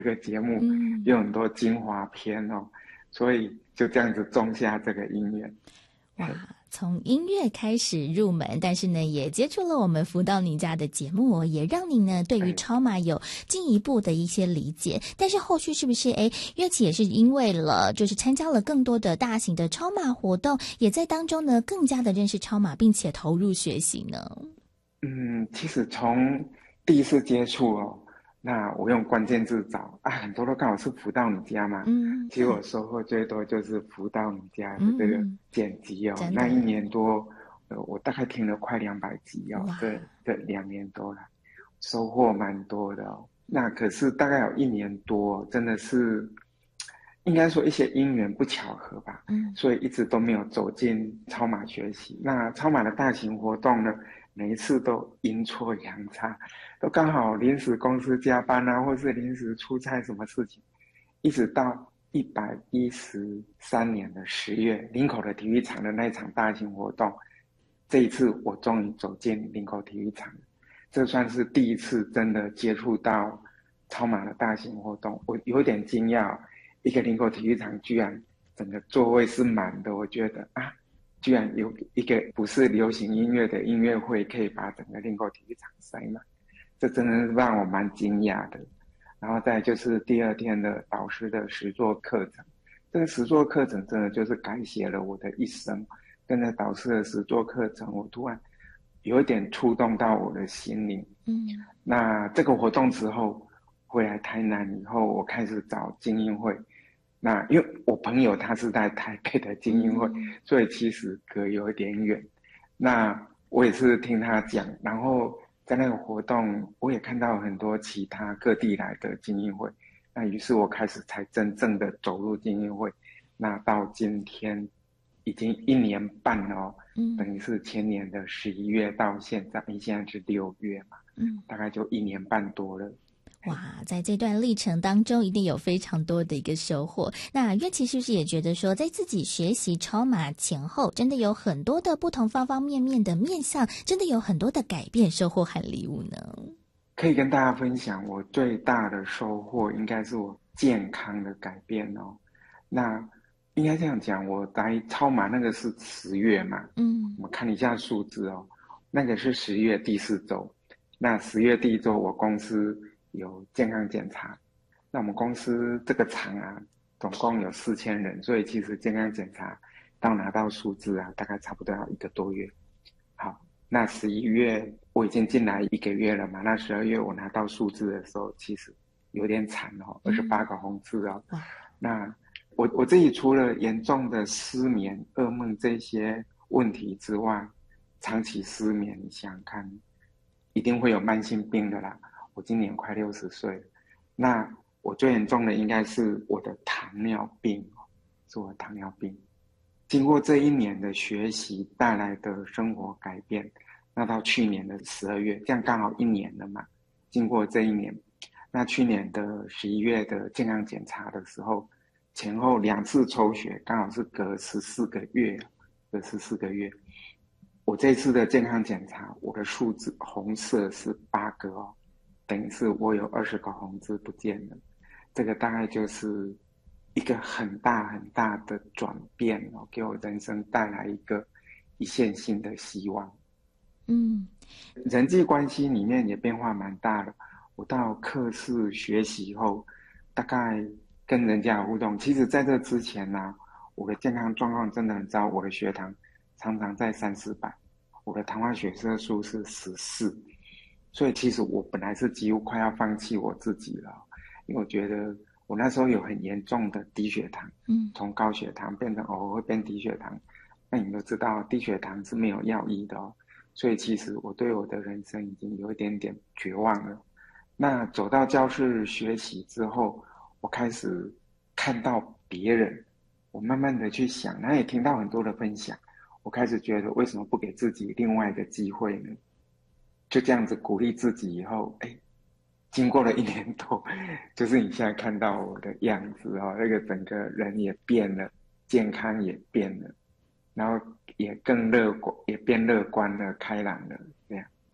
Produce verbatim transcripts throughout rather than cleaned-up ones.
这个节目嗯， 有很多精华片哦，所以就这样子种下这个因缘。嘿， 哇，从音乐开始入门，但是呢，也接触了我们福到你家的节目哦，也让你呢对于对， 超马有进一步的一些理解。但是后续是不是哎，乐器也是因为了就是参加了更多的大型的超马活动，也在当中呢更加的认识超马，并且投入学习呢？ 嗯，其实从第一次接触哦，那我用关键字找啊，很多都刚好是辅到你家嘛。 嗯， 其实我对， 收获最多就是辅到你家的这个嗯嗯， 剪辑哦， 真的， 那一年多，呃，我大概听了快两百集哦，这哇， 这两年多了，收获蛮多的哦。那可是大概有一年多，真的是应该说一些因缘不巧合吧， 嗯所以一直都没有走进超马学习。那超马的大型活动呢，每一次都阴错阳差，都刚好临时公司加班啊，或是临时出差什么事情，一直到一百一十三年的十月，林口的体育场的那一场大型活动，这一次我终于走进林口体育场，这算是第一次真的接触到超马的大型活动，我有点惊讶，一个林口体育场居然整个座位是满的，我觉得啊，居然有一个不是流行音乐的音乐会可以把整个林口体育场塞满，这真的是让我蛮惊讶的。然后再就是第二天的导师的实作课程，这个实作课程真的就是改写了我的一生。跟着导师的实作课程，我突然有一点触动到我的心灵。 嗯那这个活动之后，回来台南以后，我开始找精英会。那因为我朋友他是在台北的精英会， 嗯所以其实隔有一点远。那我也是听他讲，然后在那个活动，我也看到很多其他各地来的精英会。那于是我开始才真正的走入精英会。那到今天已经一年半了哦，等嗯于是前年的十一月到现在，你现在是六月嘛， 嗯。 大概就一年半多了。嘿， 哇，在这段历程当中，一定有非常多的一个收获。那乐琪是不是也觉得说，在自己学习超马前后，真的有很多的不同方方面面的面向，真的有很多的改变、收获和礼物呢？ 可以跟大家分享，我最大的收获应该是我健康的改变哦。那应该这样讲，我来超马那个是十月嘛， 嗯我们看一下数字哦，那个是十月第四周。那十月第一周，我公司有健康检查。那我们公司这个厂啊，总共有四千人，所以其实健康检查到拿到数字啊，大概差不多要一个多月。好，那十一月我已经进来一个月了嘛，那十二月我拿到数字的时候，其实有点惨哦，二十八嗯， 个红字哦。 哇， 那我我自己除了严重的失眠、噩梦这些问题之外，长期失眠，你想想看，一定会有慢性病的啦。我今年快六十岁了，那我最严重的应该是我的糖尿病，是我的糖尿病。经过这一年的学习带来的生活改变，那到去年的十二月，这样刚好一年了嘛。经过这一年，那去年的十一月的健康检查的时候，前后两次抽血，刚好是隔十四个月，隔十四个月。我这次的健康检查，我的数字红色是八个哦，等于是我有二十个红字不见了。这个大概就是一个很大很大的转变哦，给我人生带来一个一线性的希望。 嗯人际关系里面也变化蛮大的。我到课室学习后，大概跟人家互动。其实在这之前呢、啊我的健康状况真的很糟，我的血糖常常在三四百，我的糖化血色素是十四，所以其实我本来是几乎快要放弃我自己了，因为我觉得我那时候有很严重的低血糖， 嗯从高血糖变成偶尔会变低血糖。那你都知道，低血糖是没有药医的哦。所以其实我对我的人生已经有一点点绝望了。那走到教室学习之后，我开始看到别人，我慢慢的去想，然后也听到很多的分享，我开始觉得为什么不给自己另外一个机会呢？就这样子鼓励自己以后，哎，经过了一年多，就是你现在看到我的样子哦，那个整个人也变了，健康也变了，然后也更乐观，也变乐观了、开朗了，这样。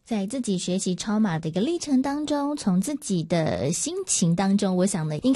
在自己学习超马的一个历程当中，从自己的心情当中，我想呢，应该